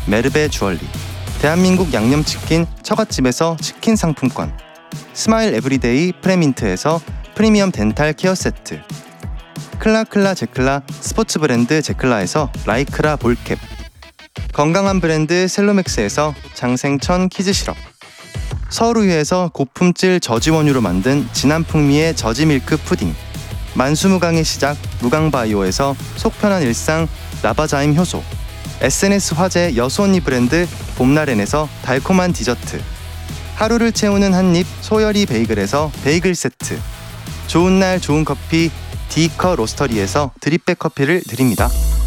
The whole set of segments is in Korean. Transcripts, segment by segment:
메르베 주얼리, 대한민국 양념치킨 처갓집에서 치킨 상품권, 스마일 에브리데이 프레민트에서 프리미엄 덴탈 케어 세트, 클라클라 제클라 스포츠 브랜드 제클라에서 라이크라 볼캡, 건강한 브랜드 셀로맥스에서 장생천 키즈 시럽, 서울우유에서 고품질 저지원유로 만든 진한 풍미의 저지밀크 푸딩, 만수무강의 시작 무강바이오에서 속편한 일상 라바자임 효소, SNS 화제 여수언니 브랜드 봄나렌에서 달콤한 디저트, 하루를 채우는 한입 소열이 베이글에서 베이글 세트, 좋은 날 좋은 커피 디커 로스터리에서 드립백 커피를 드립니다.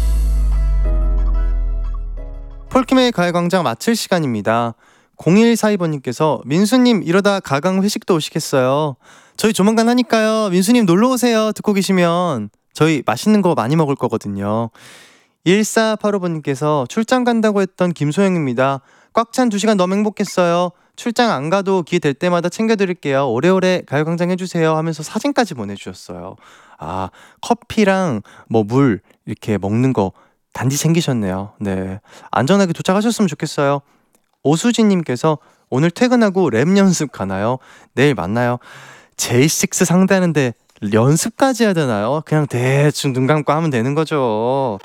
폴킴의 가요광장 마칠 시간입니다. 0142번님께서 민수님 이러다 가강 회식도 오시겠어요? 저희 조만간 하니까요. 민수님 놀러오세요. 듣고 계시면 저희 맛있는 거 많이 먹을 거거든요. 1485번님께서 출장 간다고 했던 김소영입니다. 꽉 찬 2시간 너무 행복했어요. 출장 안 가도 기회 될 때마다 챙겨드릴게요. 오래오래 가요광장 해주세요 하면서 사진까지 보내주셨어요. 아, 커피랑 뭐 물 이렇게 먹는 거 단지 챙기셨네요. 네, 안전하게 도착하셨으면 좋겠어요. 오수진님께서 오늘 퇴근하고 랩 연습 가나요? 내일 만나요. J6 상대하는데 연습까지 해야 되나요? 그냥 대충 눈 감고 하면 되는 거죠.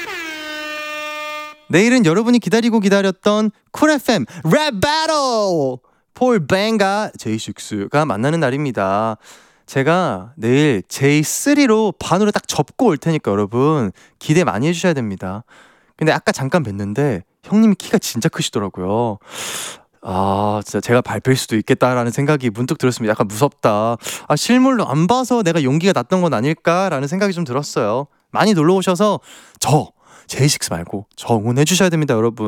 내일은 여러분이 기다렸던 쿨 FM 랩 배틀 폴 뱅과 J6가 만나는 날입니다. 제가 내일 J3로 반으로 딱 접고 올 테니까 여러분 기대 많이 해주셔야 됩니다. 근데 아까 잠깐 뵀는데 형님이 키가 진짜 크시더라고요. 아, 진짜 제가 밟힐 수도 있겠다라는 생각이 문득 들었습니다. 약간 무섭다. 아, 실물로 안 봐서 내가 용기가 났던 건 아닐까라는 생각이 좀 들었어요. 많이 놀러 오셔서 J6 말고 저 응원해 주셔야 됩니다, 여러분.